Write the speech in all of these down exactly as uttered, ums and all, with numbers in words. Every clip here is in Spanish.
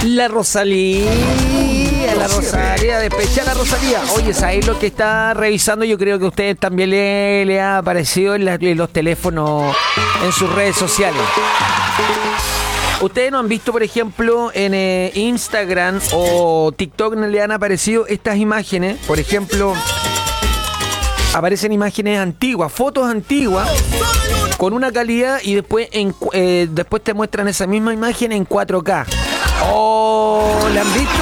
La Rosalía, la Rosalía, despecha la Rosalía. Oye, ¿sabéis lo que está revisando? Yo creo que a ustedes también le, le ha aparecido en, la, en los teléfonos, en sus redes sociales. Ustedes no han visto, por ejemplo, en eh, Instagram o TikTok, no le han aparecido estas imágenes. Por ejemplo, aparecen imágenes antiguas, fotos antiguas, con una calidad y después, en, eh, después te muestran esa misma imagen en cuatro K. Oh, ¿la han visto?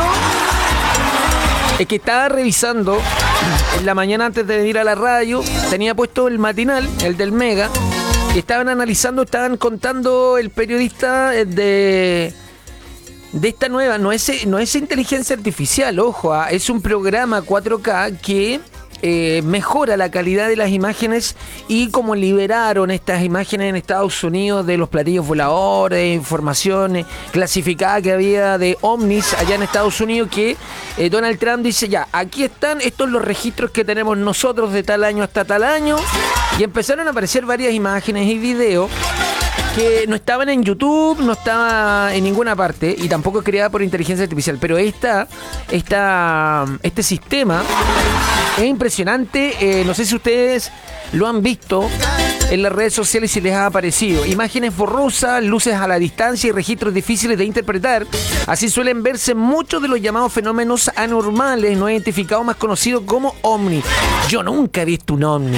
Es que estaba revisando en la mañana antes de venir a la radio, tenía puesto el matinal, el del Mega, y estaban analizando, estaban contando el periodista de, de esta nueva, no es, no es inteligencia artificial, ojo, ¿eh? Es un programa cuatro K que eh, mejora la calidad de las imágenes, y como liberaron estas imágenes en Estados Unidos de los platillos voladores, información eh, clasificada que había de ovnis allá en Estados Unidos, que eh, Donald Trump dice, ya, aquí están, estos los registros que tenemos nosotros de tal año hasta tal año, y empezaron a aparecer varias imágenes y videos que no estaban en YouTube, no estaba en ninguna parte, y tampoco es creada por inteligencia artificial, pero esta, esta, este sistema es impresionante. Eh, no sé si ustedes lo han visto en las redes sociales, si les ha aparecido. Imágenes borrosas, luces a la distancia y registros difíciles de interpretar. Así suelen verse muchos de los llamados fenómenos anormales no identificados, más conocidos como ovni. Yo nunca he visto un ovni.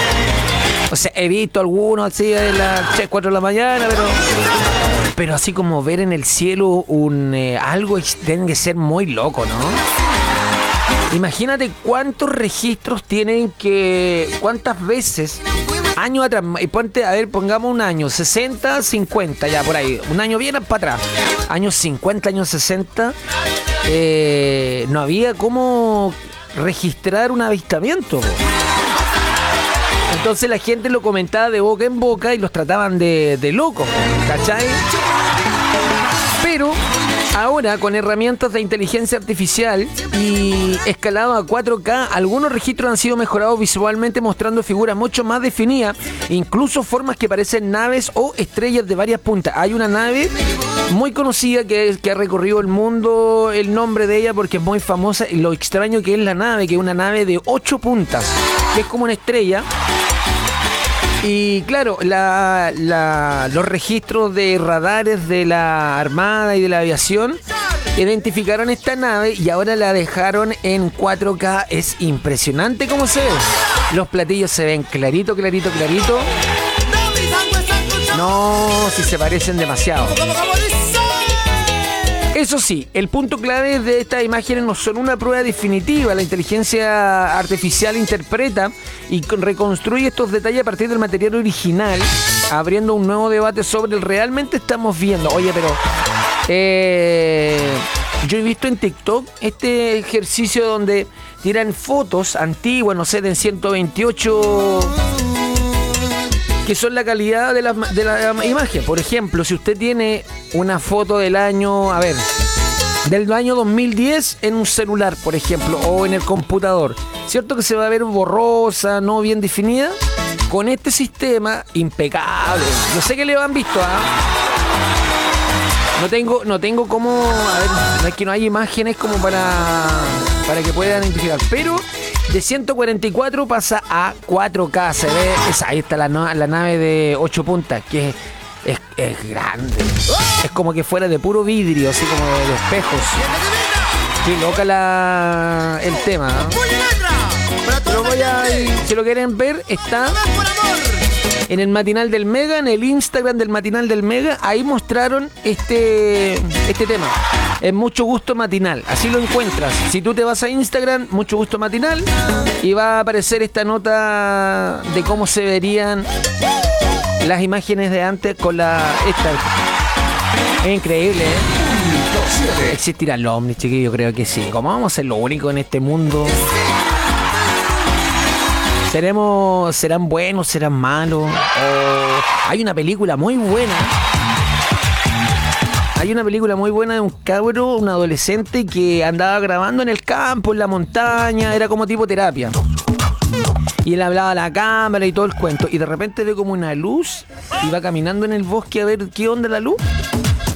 O sea, he visto algunos así a las tres, cuatro de la mañana, pero... Pero así como ver en el cielo un eh, algo, tiene que ser muy loco, ¿no? Imagínate cuántos registros tienen que... Cuántas veces, años atrás, y ponte, a ver, pongamos un año, sesenta, cincuenta, ya por ahí, un año bien para atrás, años cincuenta, años sesenta, eh, no había cómo registrar un avistamiento, po. Entonces la gente lo comentaba de boca en boca y los trataban de, de locos, ¿cachai? Pero ahora, con herramientas de inteligencia artificial y escalado a cuatro K, algunos registros han sido mejorados visualmente, mostrando figuras mucho más definidas, incluso formas que parecen naves o estrellas de varias puntas. Hay una nave muy conocida que, que ha recorrido el mundo, el nombre de ella porque es muy famosa, y lo extraño que es la nave, que es una nave de ocho puntas, que es como una estrella. Y claro, la, la, los registros de radares de la Armada y de la aviación identificaron esta nave y ahora la dejaron en cuatro K. Es impresionante cómo se ve. Los platillos se ven clarito, clarito, clarito. No, si se parecen demasiado. Eso sí, el punto clave de estas imágenes no son una prueba definitiva. La inteligencia artificial interpreta y reconstruye estos detalles a partir del material original, abriendo un nuevo debate sobre el realmente estamos viendo. Oye, pero eh, yo he visto en TikTok este ejercicio donde tiran fotos antiguas, no sé, de ciento veintiocho, que son la calidad de la, de la imagen. Por ejemplo, si usted tiene una foto del año, a ver, del año dos mil diez en un celular, por ejemplo, o en el computador, ¿cierto que se va a ver borrosa, no bien definida? Con este sistema, impecable. Yo sé que le han visto, ¿ah? No tengo, no tengo cómo, a ver, es que no hay imágenes como para, para que puedan identificar, pero de ciento cuarenta y cuatro pasa a cuatro K, se ve, esa, ahí está la, la nave de ocho puntas, que es, es, es grande, es como que fuera de puro vidrio, así como de espejos. Qué loca la, el tema, ¿no? Pero voy a, si lo quieren ver, está en el matinal del Mega, en el Instagram del matinal del Mega, ahí mostraron este, este tema. Es Mucho Gusto Matinal, así lo encuentras. Si tú te vas a Instagram, Mucho Gusto Matinal, y va a aparecer esta nota de cómo se verían las imágenes de antes con la esta. Es increíble, ¿eh? ¿Existirán los ovnis, chiquillos? Yo creo que sí. ¿Cómo vamos a ser lo único en este mundo? ¿Seremos, serán buenos, serán malos? O hay una película muy buena. Hay una película muy buena de un cabro, un adolescente que andaba grabando en el campo, en la montaña, era como tipo terapia. Y él hablaba a la cámara y todo el cuento. Y de repente ve como una luz y va caminando en el bosque a ver qué onda la luz.